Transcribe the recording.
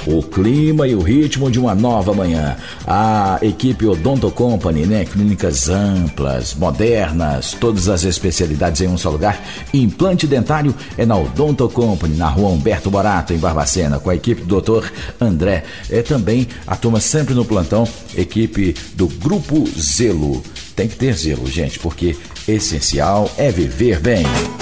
o clima e o ritmo de uma nova manhã. A equipe Odonto Company, né? Clínicas amplas, modernas, todas as especialidades em um só lugar. Implante dentário é na Odonto Company, na rua Humberto Borato, em Barbacena, com a equipe do Dr. André. É também a turma sempre no plantão, equipe do Grupo Zelo. Tem que ter zelo, gente, porque essencial é viver bem.